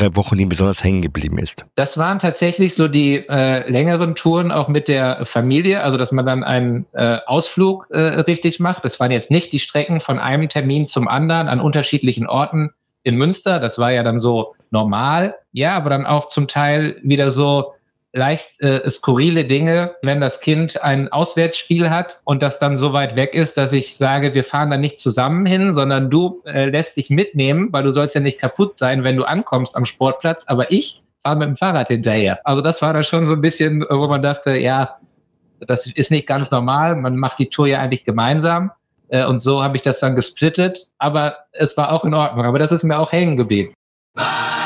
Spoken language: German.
3 Wochen, die besonders hängen geblieben ist? Das waren tatsächlich so die längeren Touren auch mit der Familie, also dass man dann einen Ausflug richtig macht. Das waren jetzt nicht die Strecken von einem Termin zum anderen an unterschiedlichen Orten in Münster. Das war ja dann so normal. Ja, aber dann auch zum Teil wieder so leicht skurrile Dinge, wenn das Kind ein Auswärtsspiel hat und das dann so weit weg ist, dass ich sage, wir fahren da nicht zusammen hin, sondern du lässt dich mitnehmen, weil du sollst ja nicht kaputt sein, wenn du ankommst am Sportplatz, aber ich fahre mit dem Fahrrad hinterher. Also das war da schon so ein bisschen, wo man dachte, ja, das ist nicht ganz normal, man macht die Tour ja eigentlich gemeinsam und so habe ich das dann gesplittet, aber es war auch in Ordnung, aber das ist mir auch hängen geblieben.